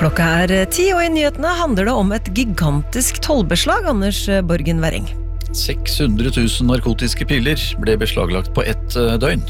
Klokka 10, og i nyhetene handler det om et gigantisk tollbeslag, Anders Borgen Werring. 600 000 narkotiske piller ble beslaglagt på ett døgn.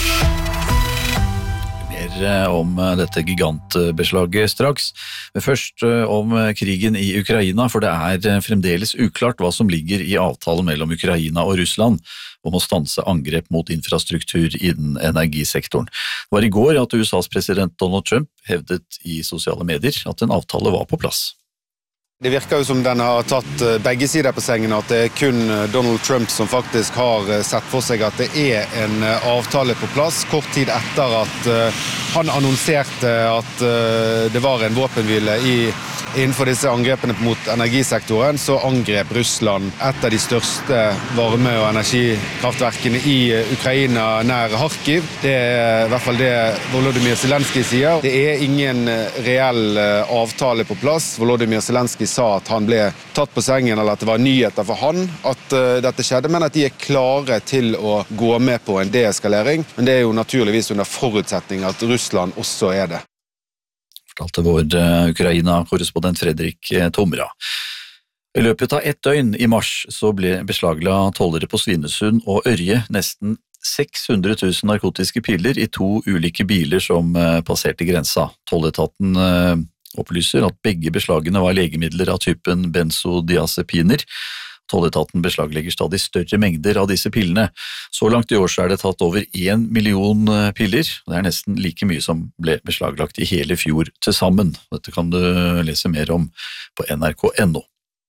Mer om dette gigantbeslaget straks. Men først om krigen i Ukraina, for det er fremdeles uklart hva som ligger i avtalen mellom Ukraina og Russland om å stanse angrep mot infrastruktur innen energisektoren. Det var i går at USAs president Donald Trump hevdet i sosiale medier at en avtale var på plass. Det virker jo som den har tatt begge sider på sengen, at det er kun Donald Trump som faktisk har sett for seg at det er en avtale på plass. Kort tid etter at han annonserte at det var en våpenhvile innenfor disse angrepene mot energisektoren, så angrep Russland et av de største varme- og energikraftverkene i Ukraina nær Kharkiv. Det er i hvert fall det Volodymyr Zelenskyj sier. Det er ingen reell avtale på plass. Volodymyr Zelenskyj sa at han ble tatt på sengen, eller at det var nyheter for han at dette skjedde, men at de er klare til å gå med på en deeskalering. Men det er jo naturligvis under forutsetning at Russland også er det. Fortalte vår Ukraina-korrespondent Fredrik Tomra. I løpet av ett døgn i mars så ble beslaglagt tollere på Svinesund og Ørje nesten 600 000 narkotiske piller i 2 ulike biler som passerte grensa. Tolletaten opplyser at begge beslagene var legemidler av typen benzodiazepiner. Tolletaten beslaglegger stadig større mengder av disse pillene. Så langt i år så er det tatt over 1 million piller. Det er nesten like mye som ble beslaglagt i hele fjor til sammen. Dette kan du lese mer om på nrk.no.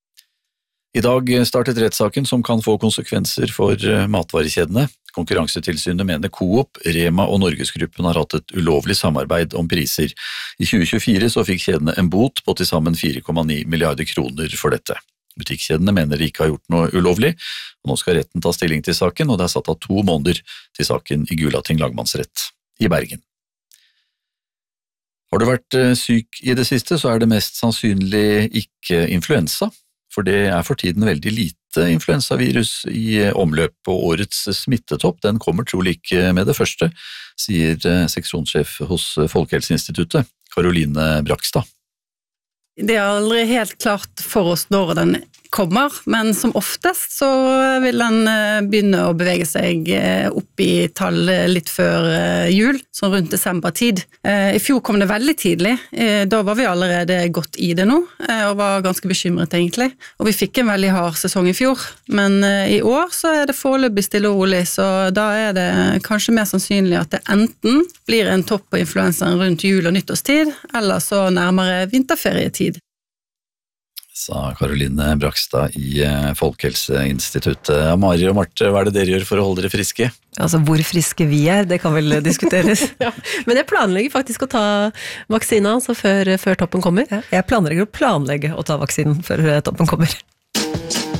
I dag startet rettssaken som kan få konsekvenser for matvarekjedene. Konkurransetilsynet mener Coop, Rema og Norgesgruppen har hatt et ulovlig samarbeid om priser. I 2024 så fikk kjedene en bot på til sammen 4,9 milliarder kroner for dette. Butikkjedene mener de ikke har gjort noe ulovlig, og nå skal retten ta stilling til saken, og det er satt av 2 måneder til saken i Gulating lagmannsrett i Bergen. Har du vært syk i det siste, så er det mest sannsynlig ikke influensa, for det er for tiden veldig lite influensavirus i omløp, og årets smittetopp den kommer trolig ikke med det første, sier seksjonssjef hos Folkehelseinstituttet, Caroline Brakstad. Det er aldri helt klart for oss når den kommer, men som oftest så vil den begynne å bevege seg opp i tall litt før jul, sånn rundt desembertid. I fjor kom det veldig tidlig, da var vi allerede godt i det nå, og var ganske bekymret egentlig. Og vi fikk en veldig hard sesong i fjor, men i år så er det foreløpig stille og rolig, så da er det kanskje mer sannsynlig at det enten blir en topp på influensaen rundt jul- og nyttårstid, eller så nærmere vinterferietid. Sa Caroline Brakstad i Folkehelseinstituttet. Mari og Marte, hva er det dere gjør for å holde dere friske? Altså, hvor friske vi er, det kan vel diskuteres. Ja, men jeg planlegger faktisk å ta vaksina altså før toppen kommer. Ja, jeg planlegger å ta vaksinen før toppen kommer.